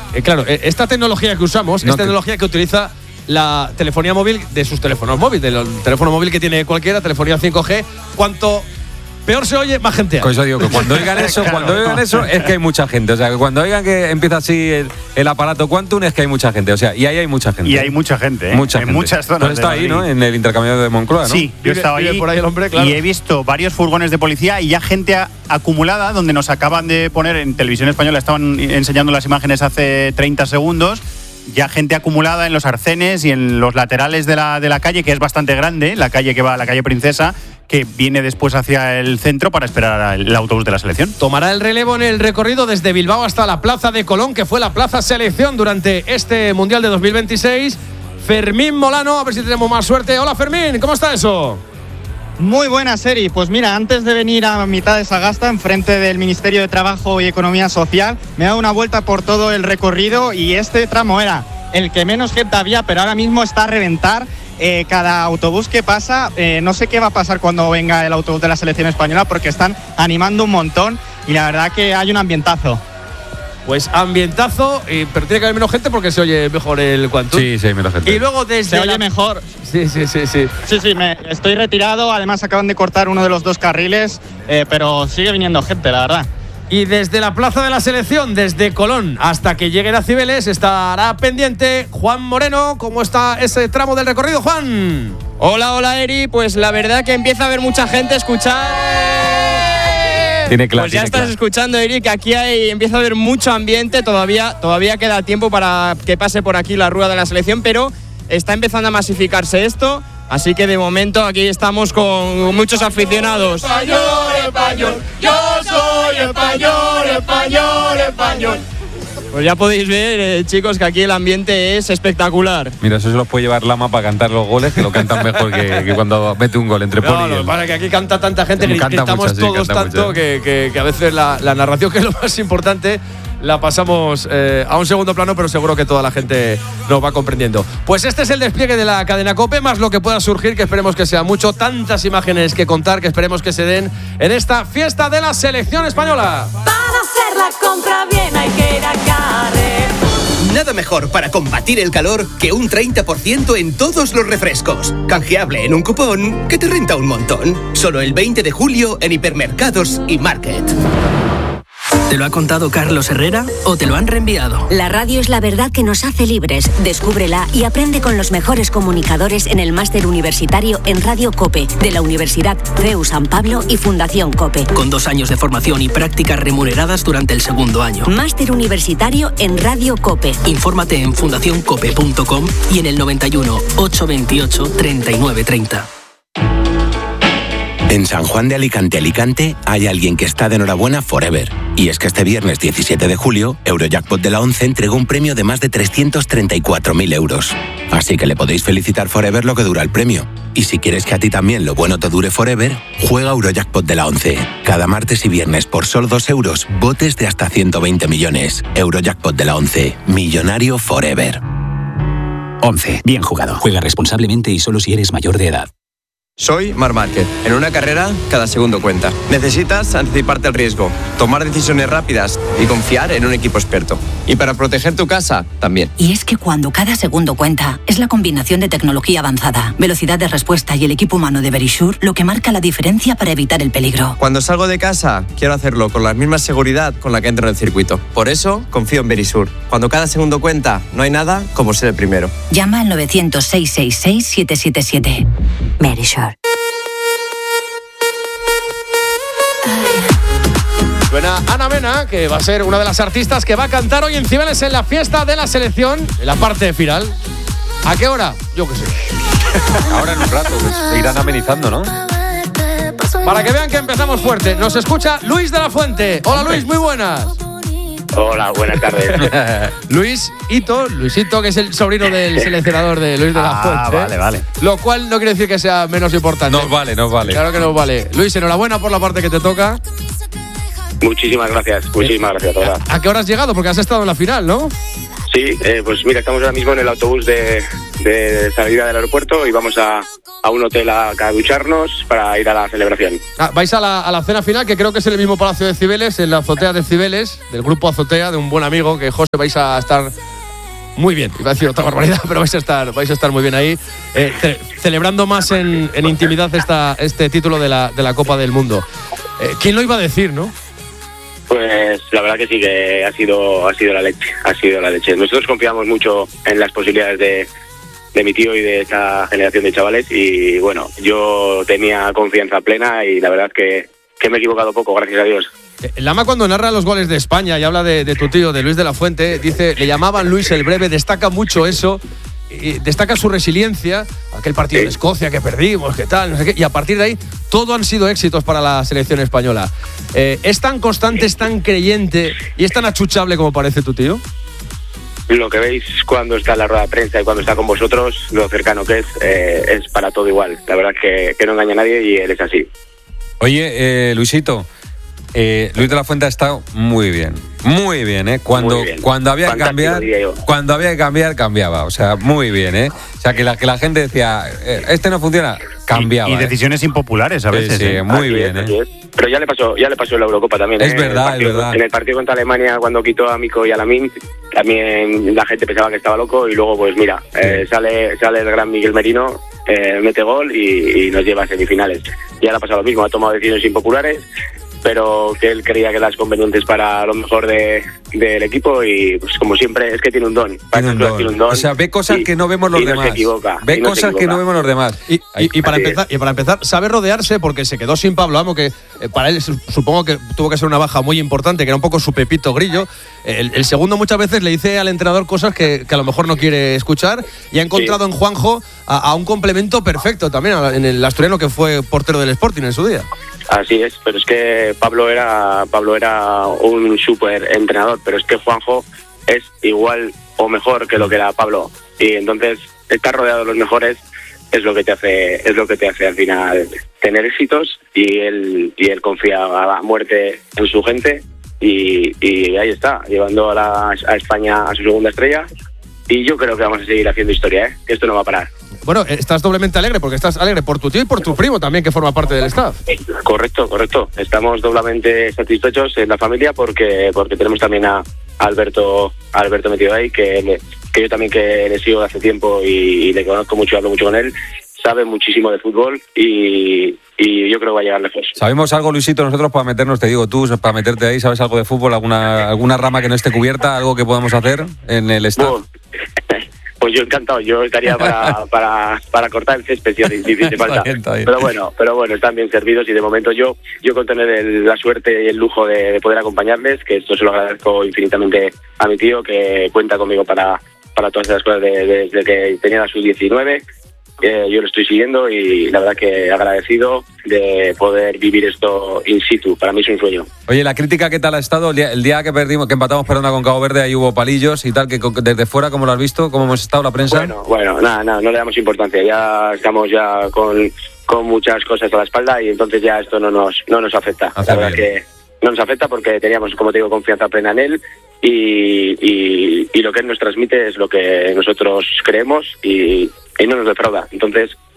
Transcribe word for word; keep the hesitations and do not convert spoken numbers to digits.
eh, claro, eh, esta tecnología que usamos no, es tecnología que utiliza la telefonía móvil de sus teléfonos móviles, del teléfono móvil que tiene cualquiera, telefonía cinco G. Cuanto peor se oye, más gente hay. Pues yo digo que cuando oigan eso, claro, cuando oigan eso es que hay mucha gente. O sea, que cuando oigan que empieza así el, el aparato Quantum es que hay mucha gente. O sea, y ahí hay mucha gente. Y hay mucha gente, ¿eh? Mucha en gente. muchas zonas. Pero está ahí, ¿no? En el intercambiador de Moncloa, ¿no? Sí, yo he estado ahí, por ahí el hombre, claro. Y he visto varios furgones de policía y ya gente a, acumulada, donde nos acaban de poner en Televisión Española, estaban enseñando las imágenes hace treinta segundos. Ya gente acumulada en los arcenes y en los laterales de la, de la calle, que es bastante grande, la calle que va a la calle Princesa, que viene después hacia el centro para esperar el autobús de la selección. Tomará el relevo en el recorrido desde Bilbao hasta la Plaza de Colón, que fue la Plaza Selección durante este Mundial de dos mil veintiséis. Fermín Molano, a ver si tenemos más suerte. Hola Fermín, ¿cómo está eso? Muy buena, Seri. Pues mira, antes de venir a mitad de Sagasta, enfrente del Ministerio de Trabajo y Economía Social, me he dado una vuelta por todo el recorrido y este tramo era el que menos gente había, pero ahora mismo está a reventar. Eh, cada autobús que pasa, eh, no sé qué va a pasar cuando venga el autobús de la selección española, porque están animando un montón y la verdad que hay un ambientazo. Pues ambientazo, y, pero tiene que haber menos gente porque se oye mejor el Quantum. Sí, sí, hay menos gente. Y luego desde Se la... oye mejor. Sí, sí, sí, sí. Sí, sí, me estoy retirado. Además acaban de cortar uno de los dos carriles, eh, pero sigue viniendo gente, la verdad. Y desde la Plaza de la Selección, desde Colón hasta que lleguen a Cibeles, estará pendiente Juan Moreno. ¿Cómo está ese tramo del recorrido, Juan? Hola, hola, Eri. Pues la verdad que empieza a haber mucha gente escuchar. Tiene claro, pues ya tiene estás claro. escuchando, Eri, que aquí hay, empieza a haber mucho ambiente. Todavía, todavía queda tiempo para que pase por aquí la rueda de la selección, pero está empezando a masificarse esto. Así que de momento aquí estamos con muchos aficionados. Español, español, yo soy español, español, español. Pues ya podéis ver, eh, chicos, que aquí el ambiente es espectacular. Mira, eso se los puede llevar Lama para cantar los goles, que lo cantan mejor que, que cuando mete un gol entre Poli no, y no, él. para que aquí canta tanta gente, Canta gritamos mucho, sí, todos canta tanto mucho. que, que, que a veces la, la narración, que es lo más importante, la pasamos eh, a un segundo plano, pero seguro que toda la gente nos va comprendiendo. Pues este es el despliegue de la cadena COPE, más lo que pueda surgir, que esperemos que sea mucho, tantas imágenes que contar, que esperemos que se den en esta fiesta de la selección española. Para hacer la compra bien hay que ir a Carrefour. Nada mejor para combatir el calor que un treinta por ciento en todos los refrescos. Canjeable en un cupón que te renta un montón. Solo el veinte de julio en hipermercados y Market. ¿Te lo ha contado Carlos Herrera o te lo han reenviado? La radio es la verdad que nos hace libres. Descúbrela y aprende con los mejores comunicadores en el máster universitario en Radio COPE de la Universidad C E U San Pablo y Fundación COPE. Con dos años de formación y prácticas remuneradas durante el segundo año. Máster universitario en Radio COPE. Infórmate en fundación cope punto com y en el noventa y uno, ochocientos veintiocho, treinta y nueve treinta. En San Juan de Alicante, Alicante, hay alguien que está de enhorabuena forever. Y es que este viernes diecisiete de julio, Eurojackpot de la ONCE entregó un premio de más de trescientos treinta y cuatro mil euros. Así que le podéis felicitar forever lo que dura el premio. Y si quieres que a ti también lo bueno te dure forever, juega Eurojackpot de la ONCE. Cada martes y viernes por solo dos euros, botes de hasta ciento veinte millones. Eurojackpot de la ONCE. Millonario forever. ONCE. Bien jugado. Juega responsablemente y solo si eres mayor de edad. Soy Marc Márquez. En una carrera, cada segundo cuenta. Necesitas anticiparte al riesgo, tomar decisiones rápidas y confiar en un equipo experto. Y para proteger tu casa, también. Y es que cuando cada segundo cuenta, es la combinación de tecnología avanzada, velocidad de respuesta y el equipo humano de Verisure lo que marca la diferencia para evitar el peligro. Cuando salgo de casa, quiero hacerlo con la misma seguridad con la que entro en el circuito. Por eso, confío en Verisure. Cuando cada segundo cuenta, no hay nada como ser el primero. Llama al novecientos, seiscientos sesenta y seis, siete siete siete. Verisure. Suena Ana Mena, que va a ser una de las artistas que va a cantar hoy en Cibeles en la fiesta de la selección, en la parte final. ¿A qué hora? Yo qué sé. Ahora en un rato, pues, se irán amenizando, ¿no? Para que vean que empezamos fuerte, nos escucha Luis de la Fuente. Hola Luis, muy buenas. Hola, buenas tardes. Luis Ito, Luisito, que es el sobrino del seleccionador de Luis de la Fuente. Ah, vale, vale. Lo cual no quiere decir que sea menos importante. Nos vale, nos vale. Claro que nos vale. Luis, enhorabuena por la parte que te toca. Muchísimas gracias, muchísimas gracias a todas. ¿A qué hora has llegado? Porque has estado en la final, ¿no? Sí, Sí, eh, pues mira, estamos ahora mismo en el autobús de, de salida del aeropuerto y vamos a, a un hotel a, a ducharnos para ir a la celebración. Ah, vais a la, a la cena final, que creo que es en el mismo Palacio de Cibeles, en la azotea de Cibeles, del grupo Azotea, de un buen amigo, que José, vais a estar muy bien. Iba a decir otra barbaridad, pero vais a estar, vais a estar muy bien ahí, eh, ce- celebrando más en, en intimidad esta, este título de la, de la Copa del Mundo. Eh, ¿Quién lo iba a decir, no? Pues la verdad que sí, que ha sido, ha sido la leche, ha sido la leche. Nosotros confiamos mucho en las posibilidades de, de mi tío y de esta generación de chavales y bueno, yo tenía confianza plena y la verdad que, que me he equivocado poco, gracias a Dios. Lama, cuando narra los goles de España y habla de, de tu tío, de Luis de la Fuente, dice, le llamaban Luis el Breve, destaca mucho eso, y destaca su resiliencia, aquel partido Sí. de Escocia que perdimos, que tal, no sé qué, y a partir de ahí todo han sido éxitos para la selección española. Eh, ¿Es tan constante, es tan creyente y es tan achuchable como parece tu tío? Lo que veis cuando está en la rueda de prensa y cuando está con vosotros, lo cercano que es, eh, es para todo igual. La verdad que, que no engaña a nadie y él es así. Oye, eh, Luisito, eh, Luis de la Fuente ha estado muy bien, muy bien, ¿eh? Cuando, Muy bien. cuando había que Fantástico, cambiar, diría yo. cuando había que cambiar, cambiaba, o sea, muy bien, ¿eh? O sea, que la, que la gente decía, eh, este no funciona, cambiaba. Y, y ¿eh? decisiones impopulares a Sí, veces. sí, ¿eh? muy Así bien, es, así ¿eh? es. Pero ya le pasó, ya le pasó en la Eurocopa también. Es ¿eh? verdad, En el partido- es verdad. En el partido contra Alemania, cuando quitó a Mico y a Lamin, también la gente pensaba que estaba loco y luego, pues mira, eh, sale sale el gran Miguel Merino, eh, mete gol y, y nos lleva a semifinales. Ya le ha pasado lo mismo, ha tomado decisiones impopulares, pero que él creía que las convenientes para lo mejor de, del equipo y pues como siempre es que tiene un don. Para Tiene un esas cosas don. tiene un don. O sea, ve cosas y- que no vemos los y no demás. se equivoca. Ve y no se cosas que equivoca. no vemos los demás. Y, y- y para Así empezar, y para empezar, sabe rodearse porque se quedó sin Pablo Amo, que eh, para él su- supongo que tuvo que ser una baja muy importante, que era un poco su Pepito Grillo. El, el segundo muchas veces le dice al entrenador cosas que, que a lo mejor no quiere escuchar y ha encontrado en Juanjo a, a un complemento perfecto también a la- en el asturiano que fue portero del Sporting en su día. Así es, pero es que Pablo era Pablo era un súper entrenador, pero es que Juanjo es igual o mejor que lo que era Pablo y entonces estar rodeado de los mejores es lo que te hace es lo que te hace al final tener éxitos y él y él confía a muerte en su gente y, y ahí está, llevando a, la, a España a su segunda estrella y yo creo que vamos a seguir haciendo historia, ¿eh? Que esto no va a parar. Bueno, estás doblemente alegre porque estás alegre por tu tío y por tu primo también, que forma parte del staff. Correcto, correcto. Estamos doblemente satisfechos en la familia porque porque tenemos también a Alberto a Alberto metido ahí, que, le- que yo también que le sigo hace tiempo y, y le conozco mucho, hablo mucho con él. Sabe muchísimo de fútbol y, y yo creo que va a llegar lejos. ¿Sabemos algo, Luisito, nosotros para meternos, te digo tú, para meterte ahí, sabes algo de fútbol, alguna alguna rama que no esté cubierta, algo que podamos hacer en el staff? Bueno, pues yo encantado, yo estaría para, para, para cortar el césped si si hiciese falta. Está bien, está bien. Pero bueno, pero bueno, están bien servidos y de momento yo yo con tener el- la suerte y el lujo de, de poder acompañarles, que esto se lo agradezco infinitamente a mi tío, que cuenta conmigo para, para todas esas cosas de- de- desde que tenía la sub diecinueve. Eh, yo lo estoy siguiendo y la verdad que agradecido de poder vivir esto in situ. Para mí es un sueño. Oye, la crítica, ¿qué tal ha estado? El día, el día que perdimos, que empatamos, perdona, con Cabo Verde, ahí hubo palillos y tal, que co- desde fuera, ¿cómo lo has visto? ¿Cómo hemos estado la prensa? Bueno, bueno, nada, nada, no le damos importancia. Ya estamos ya con, con muchas cosas a la espalda y entonces ya esto no nos, no nos afecta. Hace la verdad bien. que no nos afecta porque teníamos, como te digo, confianza plena en él y, y, y lo que él nos transmite es lo que nosotros creemos y, y no nos defrauda. Entonces,